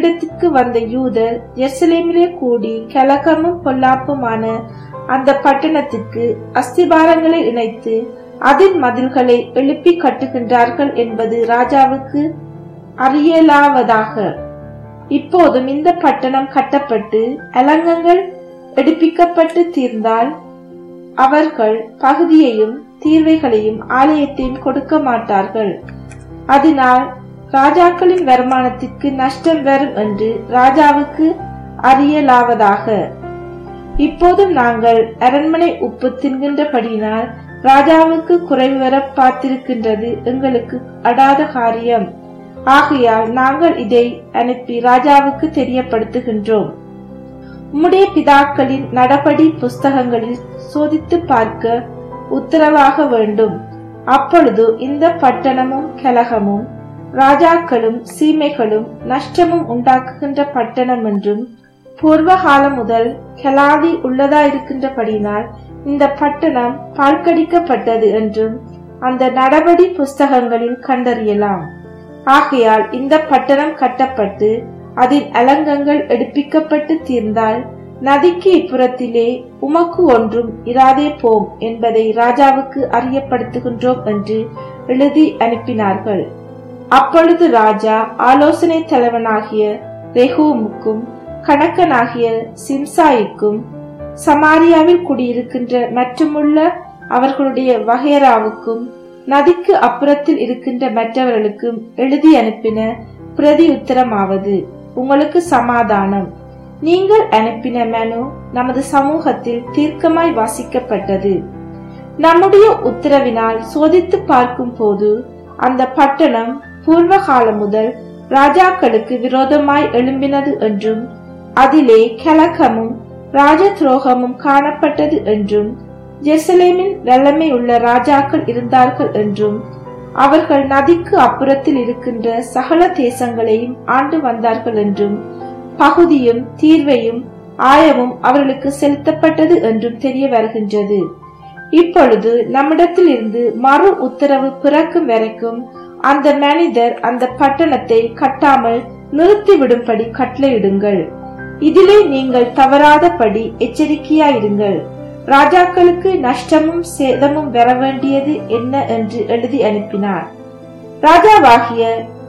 அவ்விடத்திற்கு வந்த யூதர் எருசலேமிலே கூடி கலகமும் பொல்லாப்புமான அந்த பட்டணத்திற்கு அஸ்திபாரங்களை இணைத்து அதன் மதில்களை எழுப்பி கட்டுகின்றார்கள் என்பது ராஜாவுக்கு அறியலாவதாக. இப்போதும் இந்த பட்டணம் கட்டப்பட்டு அலங்கங்கள் எடுப்பிக்கப்பட்டு தீர்ந்தால் அவர்கள் பகுதியையும் தீர்வைகளையும் ஆலயத்தையும் கொடுக்க மாட்டார்கள். அதனால் ராஜாக்களின் வருமானத்திற்கு நஷ்டம் வரும் என்று ராஜாவுக்கு அறியலாவதாக. இப்போதும் நாங்கள் அரண்மனை உப்பு தின்கின்றபடியினால் ராஜாவுக்கு குறைவு வர பார்த்திருக்கின்றது எங்களுக்கு அடாத காரியம். ஆகையால் நாங்கள் இதை அனுப்பி ராஜாவுக்கு தெரியப்படுத்துகின்றோம். உம்முடைய பிதாக்களின் நடபடி புஸ்தகங்களில் சோதித்து பார்க்க உத்தரவாக வேண்டும். அப்பொழுது இந்த பட்டணமும் கலகமும் ராஜாக்களும் சீமைகளும் நஷ்டமும் உண்டாக்குகின்ற பட்டணம் என்றும் பூர்வகாலம் முதல் கெலாதி உள்ளதாயிருக்கின்றபடினால் இந்த பட்டணம் பாழ்கடிக்கப்பட்டது என்றும் அந்த நடபடி புஸ்தகங்களில் கண்டறியலாம். ஆகையால் இந்த பட்டணம் கட்டப்பட்டு அதன் அலங்கங்கள் எடுப்பிக்கப்பட்டு தீர்ந்தால் நதிக்கு இப்புறத்திலே உமக்கு ஒன்றும் இராதே போம் என்பதை ராஜாவுக்கு அறியப்படுத்துகின்றோம் என்று எழுதி அனுப்பினார்கள். அப்பொழுது ராஜா ஆலோசனை தலைவனாகிய ரெகூமுக்கும் கணக்கனாகிய சிம்சாய்க்கும் சமாரியாவில் குடியிருக்கின்ற மற்றுமுள்ள அவர்களுடைய வகைராவுக்கும் நதிக்கு அப்புறத்தில் இருக்கின்ற மற்றவர்களுக்கும் எழுதி அனுப்பின பிரதி உத்தரமாவது: உங்களுக்கு சமாதானம். நீங்கள் அனுப்பின மனு நமது சமூகத்தில் தீர்க்கமாய் வாசிக்கப்பட்டது. நம்முடைய உத்தரவினால் சோதித்து பார்க்கும் போது அந்த பட்டணம் பூர்வகாலம் முதல் ராஜாக்களுக்கு விரோதமாய் எழும்பினது என்றும் அதிலே கலகமும் ராஜ துரோகமும் காணப்பட்டது என்றும் எருசலேமின் வல்லமை உள்ள ராஜாக்கள் இருந்தார்கள் என்றும் அவர்கள் நதிக்கு அப்புறத்தில் இருக்கின்ற சகல தேசங்களையும் ஆண்டு வந்தார்கள் என்றும் பகுதியும் தீர்வையும் ஆயமும் அவர்களுக்கு செலுத்தப்பட்டது என்றும் தெரிய வருகின்றது. இப்பொழுது நம்மிடத்தில் இருந்து மறு உத்தரவு பிறக்கும் வரைக்கும் அந்த மனிதர் அந்த பட்டணத்தை கட்டாமல் நிறுத்திவிடும்படி கட்டளையிடுங்கள். இதிலே நீங்கள் தவறாதபடி எச்சரிக்கையாயிருங்கள். ராஜாக்களுக்கு நஷ்டமும் சேதமும் வர வேண்டியது என்ன என்று எழுதி அனுப்பினார். ராஜாவாகிய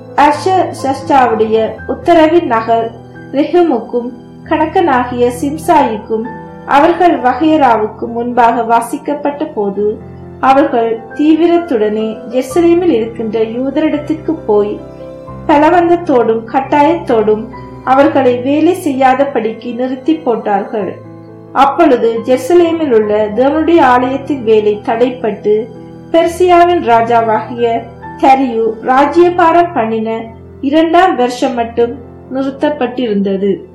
அர்ஷஸ்டாவுடைய உத்தரவின் நகல் ரெஹூமுக்கும் கணக்கனாகிய சிம்சாயிக்கும் அவர்கள் வகைராவுக்கும் முன்பாக வாசிக்கப்பட்ட போது அவர்கள் தீவிரத்துடனே எருசலேமில் இருக்கின்ற யூதரிடத்திற்கு போய் பலவந்தத்தோடும் கட்டாயத்தோடும் அவர்களை வேலை செய்யாதபடிக்கு நிறுத்தி போட்டார்கள். அப்பொழுது எருசலேமில் உள்ள தேவனுடைய ஆலயத்தின் வேலை தடைப்பட்டு பெர்சியாவின் ராஜாவாகிய தரியு ராஜ்யபாரம் பண்ணின 2ஆம் வருஷம் மட்டும் நிறுத்தப்பட்டிருந்தது.